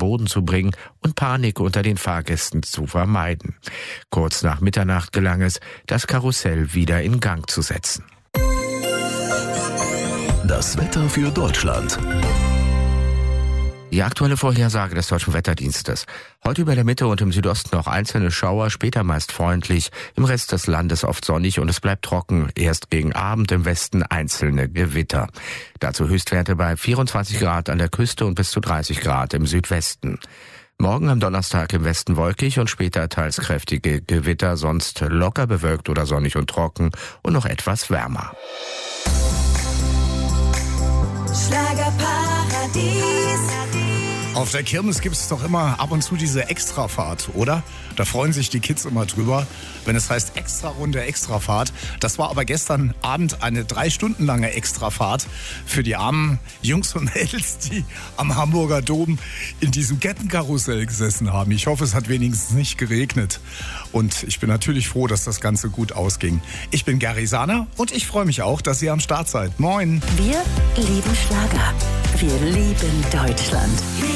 Boden zu bringen und Panik unter den Fahrgästen zu vermeiden. Kurz nach Mitternacht gelang es, das Karussell wieder in Gang zu setzen. Das Wetter für Deutschland. Die aktuelle Vorhersage des Deutschen Wetterdienstes. Heute über der Mitte und im Südosten noch einzelne Schauer, später meist freundlich, im Rest des Landes oft sonnig und es bleibt trocken. Erst gegen Abend im Westen einzelne Gewitter. Dazu Höchstwerte bei 24 Grad an der Küste und bis zu 30 Grad im Südwesten. Morgen am Donnerstag im Westen wolkig und später teils kräftige Gewitter, sonst locker bewölkt oder sonnig und trocken und noch etwas wärmer. Schlagerparadies. Auf der Kirmes gibt es doch immer ab und zu diese Extrafahrt, oder? Da freuen sich die Kids immer drüber, wenn es heißt Extrarunde, Extrafahrt. Das war aber gestern Abend eine 3 Stunden lange Extrafahrt für die armen Jungs und Mädels, die am Hamburger Dom in diesem Kettenkarussell gesessen haben. Ich hoffe, es hat wenigstens nicht geregnet. Und ich bin natürlich froh, dass das Ganze gut ausging. Ich bin Gary Sahner und ich freue mich auch, dass ihr am Start seid. Moin! Wir lieben Schlager. Wir lieben Deutschland.